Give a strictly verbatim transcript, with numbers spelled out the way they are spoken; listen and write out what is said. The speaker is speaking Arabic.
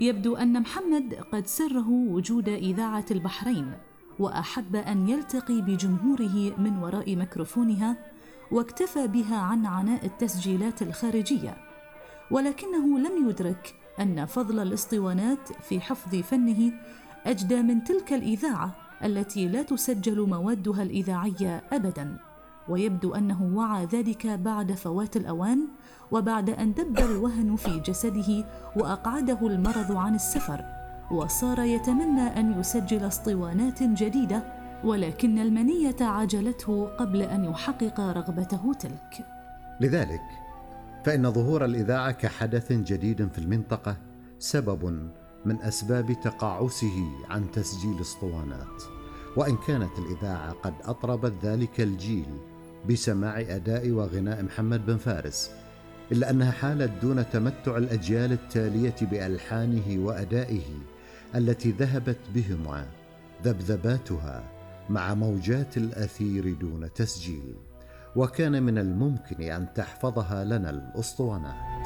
يبدو أن محمد قد سره وجود إذاعة البحرين، وأحب أن يلتقي بجمهوره من وراء ميكروفونها، واكتفى بها عن عناء التسجيلات الخارجية. ولكنه لم يدرك أن فضل الإسطوانات في حفظ فنه أجدى من تلك الإذاعة التي لا تسجل موادها الإذاعية أبداً. ويبدو أنه وعى ذلك بعد فوات الأوان، وبعد أن دب الوهن في جسده وأقعده المرض عن السفر، وصار يتمنى أن يسجل اسطوانات جديدة، ولكن المنية عجلته قبل أن يحقق رغبته تلك. لذلك فإن ظهور الإذاعة كحدث جديد في المنطقة سبب من أسباب تقاعسه عن تسجيل اسطوانات. وإن كانت الإذاعة قد أطربت ذلك الجيل بسماع أداء وغناء محمد بن فارس، إلا أنها حالت دون تمتع الأجيال التالية بألحانه وأدائه التي ذهبت بهما ذبذباتها مع موجات الأثير دون تسجيل، وكان من الممكن أن تحفظها لنا الأسطوانات.